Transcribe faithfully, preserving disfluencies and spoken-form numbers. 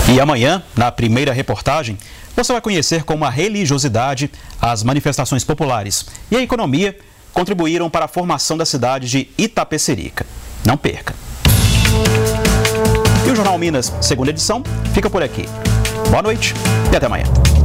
E amanhã, na primeira reportagem, você vai conhecer como a religiosidade, as manifestações populares e a economia contribuíram para a formação da cidade de Itapecerica. Não perca! E o Jornal Minas, segunda edição, fica por aqui. Boa noite e até amanhã.